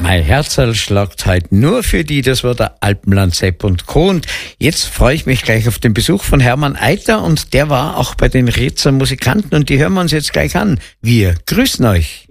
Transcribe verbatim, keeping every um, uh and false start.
Mein Herzl schlagt heute nur für die, das war der Alpenland Sepp und Co. Und jetzt freue ich mich gleich auf den Besuch von Hermann Eiter und der war auch bei den Rietzer Musikanten und die hören wir uns jetzt gleich an. Wir grüßen euch.